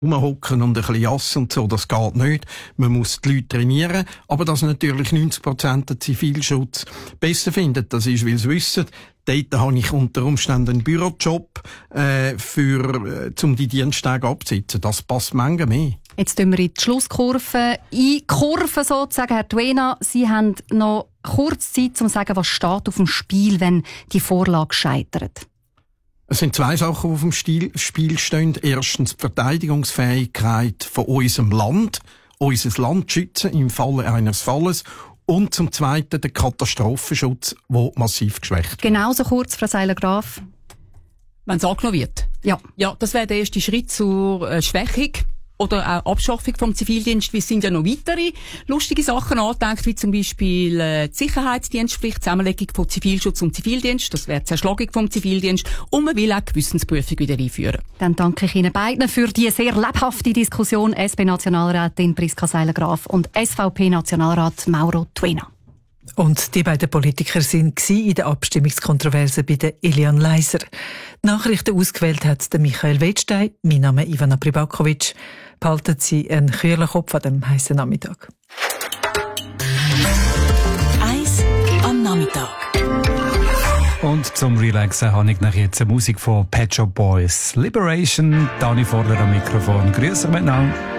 rumhocken und ein bisschen jassen und so, das geht nicht. Man muss die Leute trainieren, aber dass natürlich 90% den Zivilschutz besser finden, das ist, weil sie wissen, dort habe ich unter Umständen einen Bürojob, um die Diensttage abzusitzen. Das passt manchmal mehr. Jetzt tun wir in die Schlusskurve einkurven sozusagen. Herr Duena, Sie haben noch kurz Zeit, um zu sagen, was steht auf dem Spiel, wenn die Vorlage scheitert. Es sind zwei Sachen, die auf dem Spiel stehen. Erstens die Verteidigungsfähigkeit von unserem Land, unser Land schützen im Falle eines Falles. Und zum Zweiten der Katastrophenschutz, der massiv geschwächt wird. Genauso kurz, Frau Seiler-Graf. Wenn es angenommen wird? Ja. Ja, das wäre der erste Schritt zur Schwächung oder auch Abschaffung vom Zivildienst. Es sind ja noch weitere lustige Sachen angedenkt, wie zum Beispiel die Sicherheitsdienstpflicht, Zusammenlegung von Zivilschutz und Zivildienst. Das wäre die Zerschlagung vom Zivildienst. Und man will auch Gewissensprüfung wieder einführen. Dann danke ich Ihnen beiden für die sehr lebhafte Diskussion. SP-Nationalrätin Priska Seiler-Graf und SVP-Nationalrat Mauro Duena. Und die beiden Politiker waren in der Abstimmungskontroverse bei der Eliane Leiser. Die Nachrichten ausgewählt hat der Michael Wettstein. Mein Name ist Ivana Pribakovic. Behalten Sie einen kühlen Kopf an diesem heissen Nachmittag. 1 am Nachmittag. Und zum Relaxen habe ich nach jetzt Musik von Pet Shop Boys. Liberation, Dani Vorder am Mikrofon. Grüß euch miteinander.